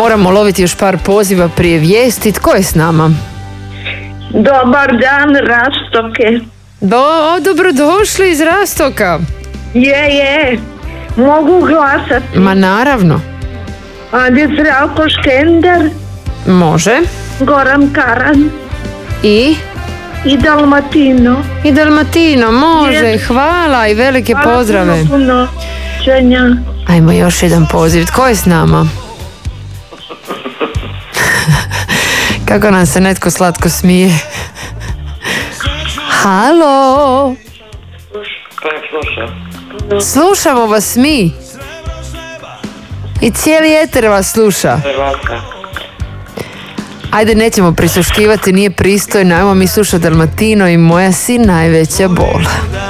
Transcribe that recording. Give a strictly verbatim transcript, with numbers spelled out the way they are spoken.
Moramo loviti još par poziva prije vijesti. Tko je s nama? Dobar dan, Rastoke. Do, dobrodošli iz Rastoka. Je, je. Mogu glasati. Ma naravno. Ajde, Zdravko Škender. Može. Goran Karan. I? I Dalmatino. I Dalmatino, može. Je. Hvala i velike Hvala pozdrave. puno, puno. Čenja. Ajmo još jedan poziv. Tko je s nama? Kako nam se netko slatko smije. Halo. Slušamo vas mi. I cijeli eter vas sluša. Ajde, nećemo prisluškivati, nije pristojno. Ajmo mi slušati Dalmatino i Moja si najveća bol.